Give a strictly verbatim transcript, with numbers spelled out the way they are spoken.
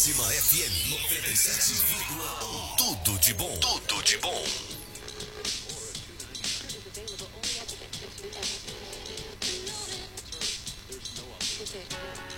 Máxima F M noventa e sete vírgula um. Tudo de bom. Tudo de bom. Okay.